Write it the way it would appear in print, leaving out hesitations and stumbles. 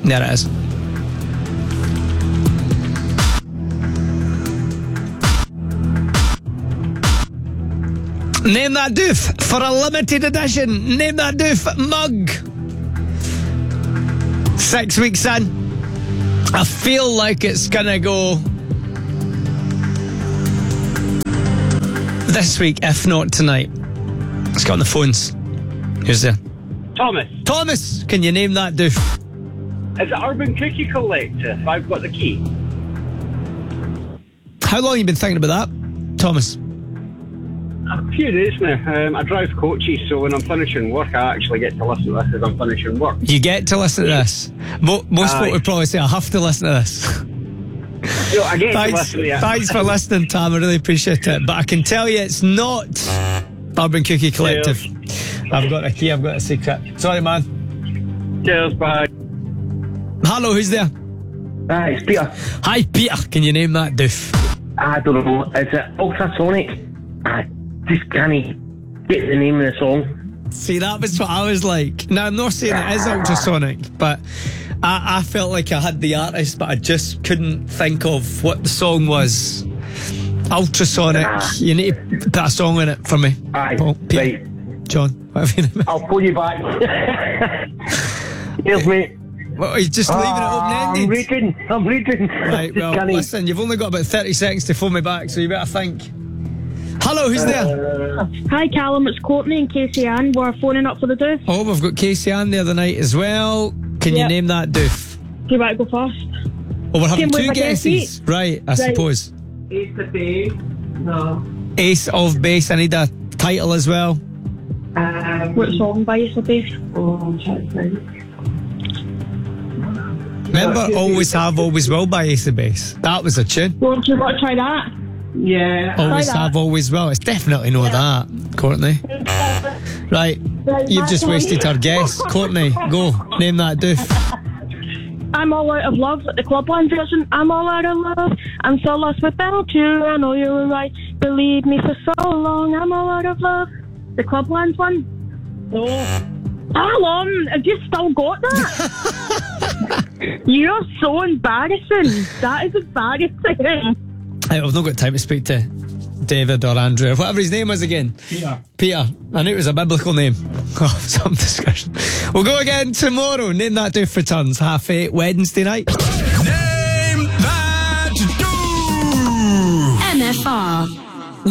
There it is. Name that doof for a limited edition. Name that doof mug. 6 weeks in. I feel like it's gonna go this week, if not tonight. Let's get on the phones. Who's there? Thomas. Thomas, can you name that doof? Is it Urban Cookie Collective? I've got the key. How long have you been thinking about that, Thomas? A few days now. I drive coaches, so when I'm finishing work, I actually get to listen to this as I'm finishing work. You get to listen to this. Most folk would probably say, I have to listen to this. No, I get to listen to it. Thanks for listening, Tam. I really appreciate it. But I can tell you it's not Urban Cookie Collective. Cheers. I've got a key, I've got a secret. Sorry, man. Cheers, bye. Hello, who's there? Hi, it's Peter. Hi, Peter. Can you name that doof? I don't know. Is it Ultrasonic? I just can't get the name of the song. See, that was what I was like. Now, I'm not saying it is Ultrasonic, but I felt like I had the artist, but I just couldn't think of what the song was. Ultrasonic. You need to put a song in it for me. Aye, Paul, Peter, right. John, whatever your name is. I'll pull you back. Here's me. Well, you're just leaving it open-ended. I'm reading. Right, well, listen, you've only got about 30 seconds to phone me back, so you better think. Hello, who's there? Hi, Callum. It's Courtney and Casey Ann. We're phoning up for the doof. Oh, we've got Casey Ann the other night as well. Can you name that doof? Do you want to go first? Oh, we're having Same with two my guesses. guesses. Right, I suppose. Ace of Base. No. Ace of Base. I need a title as well. What song by Ace of Base? Remember Always Have, Always Will by Ace of Base? That was a tune. Well, do you want to try that? Yeah. Always Try that. Have, Always Will. It's definitely not that, Courtney. Right, you've just wasted our guess. Courtney, go. Name that doof. I'm all out of love, the Clubland version. I'm all out of love. I'm so lost without you. I know you were right. Believe me for so long. I'm all out of love. The Clubland one. Oh. Alan, have you still got that? You're so embarrassing. That is embarrassing. I've not got time to speak to David or Andrew or whatever his name was again. Peter. I knew it was a biblical name. Oh, some discussion. We'll go again tomorrow. Name that doof returns 8:30 Wednesday night. Name that doof. MFR.